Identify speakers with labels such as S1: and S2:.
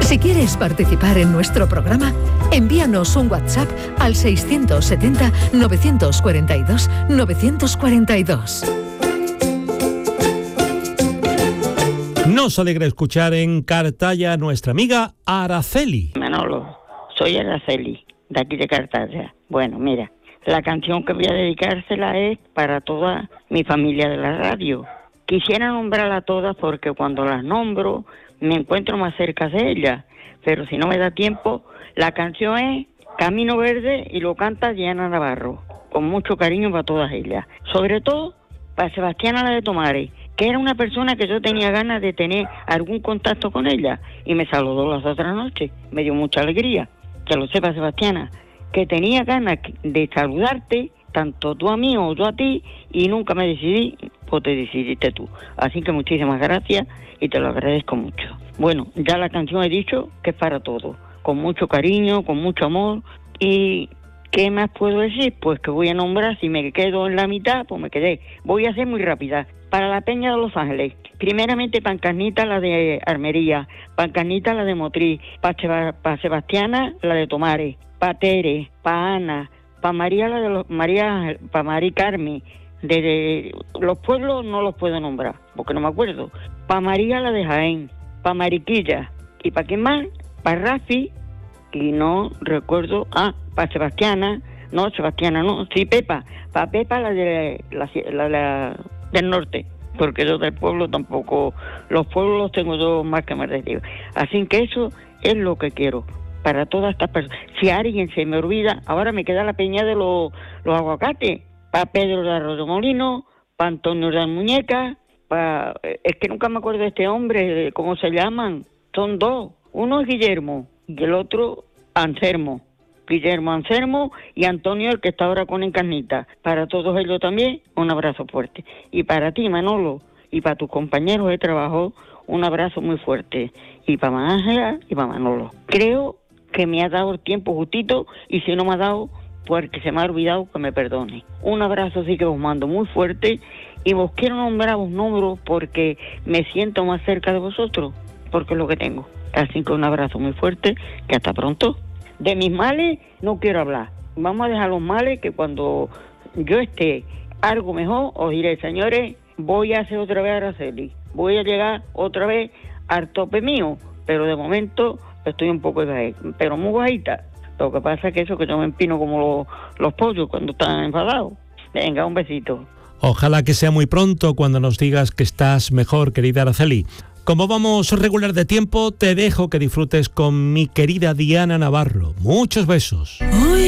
S1: Si quieres participar en nuestro programa, envíanos un WhatsApp al 670-942-942.
S2: Nos alegra escuchar en Cartaya a nuestra amiga Araceli.
S3: Manolo, soy Araceli, de aquí de Cartaya. Bueno, mira, la canción que voy a dedicársela es para toda mi familia de la radio. Quisiera nombrarla a todas porque cuando las nombro me encuentro más cerca de ellas, pero si no me da tiempo, la canción es Camino Verde y lo canta Diana Navarro, con mucho cariño para todas ellas. Sobre todo para Sebastiana, la de Tomares, que era una persona que yo tenía ganas de tener algún contacto con ella, y me saludó las otras noches, me dio mucha alegría. Que lo sepa, Sebastiana, que tenía ganas de saludarte, tanto tú a mí o yo a ti, y nunca me decidí, pues te decidiste tú. Así que muchísimas gracias y te lo agradezco mucho. Bueno, ya la canción he dicho que es para todos, con mucho cariño, con mucho amor. ¿Y qué más puedo decir? Pues que voy a nombrar, si me quedo en la mitad, pues me quedé. Voy a ser muy rápida. Para la Peña de Los Ángeles, primeramente para Encarnita, la de Armería, para Encarnita, la de Motriz, para Sebastiana, la de Tomares, para Tere, para Ana, para María, la de para María Carmen, de los pueblos no los puedo nombrar, porque no me acuerdo, para María, la de Jaén, para Mariquilla, y para quién más, para Rafi, y no recuerdo, para Sebastiana, sí, Pepa, para Pepa, la de la del norte, porque yo del pueblo tampoco, los pueblos los tengo yo más que más de arriba. Así que eso es lo que quiero para todas estas personas. Si alguien se me olvida, ahora me queda la Peña de los aguacates, para Pedro de Arroyo Molino, para Antonio de Muñeca, es que nunca me acuerdo de este hombre, ¿cómo se llaman? Son dos, uno es Guillermo y el otro Anselmo. Guillermo Anselmo y Antonio, el que está ahora con Encarnita. Para todos ellos también, un abrazo fuerte. Y para ti, Manolo, y para tus compañeros de trabajo, un abrazo muy fuerte. Y para Ángela y para Manolo. Creo que me ha dado el tiempo justito, y si no me ha dado, pues que se me ha olvidado, que me perdone. Un abrazo sí que os mando muy fuerte, y vos quiero nombrar vos nombro porque me siento más cerca de vosotros, porque es lo que tengo. Así que un abrazo muy fuerte, que hasta pronto. De mis males no quiero hablar. Vamos a dejar los males, que cuando yo esté algo mejor os diré, señores, voy a hacer otra vez Araceli. Voy a llegar otra vez al tope mío, pero de momento estoy un poco pero muy bajita. Lo que pasa es que eso, que yo me empino como los pollos cuando están enfadados. Venga, un besito.
S2: Ojalá que sea muy pronto cuando nos digas que estás mejor, querida Araceli. Como vamos regular de tiempo, te dejo que disfrutes con mi querida Diana Navarro. Muchos besos.